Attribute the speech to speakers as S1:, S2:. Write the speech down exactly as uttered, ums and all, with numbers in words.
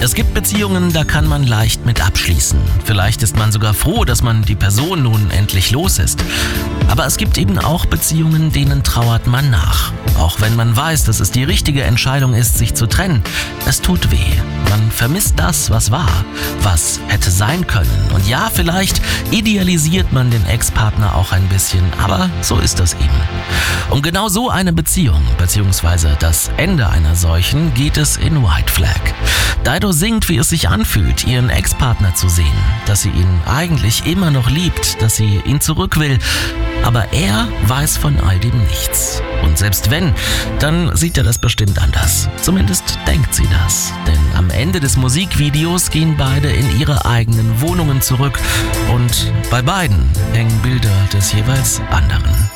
S1: Es gibt Beziehungen, da kann man leicht mit abschließen. Vielleicht ist man sogar froh, dass man die Person nun endlich los ist. Aber es gibt eben auch Beziehungen, denen trauert man nach. Auch wenn man weiß, dass es die richtige Entscheidung ist, sich zu trennen. Es tut weh. Man vermisst das, was war, was hätte sein können. Und ja, vielleicht idealisiert man den Ex-Partner auch ein bisschen, aber so ist das eben. Um genau so eine Beziehung, beziehungsweise das Ende einer solchen, geht es in White Flag. Dido singt, wie es sich anfühlt, ihren Ex-Partner zu sehen, dass sie ihn eigentlich immer noch liebt, dass sie ihn zurück will, aber er weiß von all dem nichts. Und selbst wenn, dann sieht er das bestimmt anders. Zumindest denkt sie das. Denn am Ende des Musikvideos gehen beide in ihre eigenen Wohnungen zurück und bei beiden hängen Bilder des jeweils anderen.